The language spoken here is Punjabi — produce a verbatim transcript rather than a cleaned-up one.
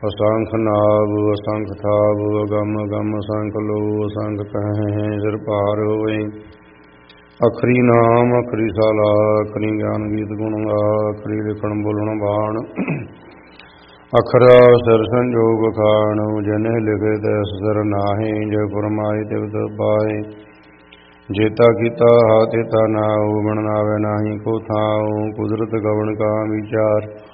ਅਸੰਖ ਨਾਭ ਅਸੰਖ ਥਾਪ ਅਗੰਮ ਅਗੰਮ ਅਸੰਖ ਲੋ ਅਸੰਖ ਕਹੈ ਸਿਰ ਭਾਰ ਹੋਏ। ਅਖਰੀ ਨਾਮ ਅਖਰੀ ਸਾਲਾ ਅਖਰੀ ਗਿਆਨ ਗੀਤ ਗੁਣ ਗਾ ਅਖਰੀ ਲਿਖਣ ਬੋਲਣ ਬਾਣ। ਅਖਰਾ ਸਿਰ ਸੰਜੋਗ ਖਾਣ ਜਨੇ ਲਿਖੇ ਤਿਸ ਸਿਰ ਨਾਹੀ ਜੇ ਫਰਮਾਏ ਤਿਵ ਪਾਏ। ਜੇਤਾ ਕੀਤਾ ਹਾ ਤੇਤਾ ਨਾਉ ਬਣ ਨਾਵੇ ਨਾਹੀ ਕੋ ਥਾਉ ਕੁਦਰਤ ਗਵਣ ਕਾ ਵਿਚਾਰ।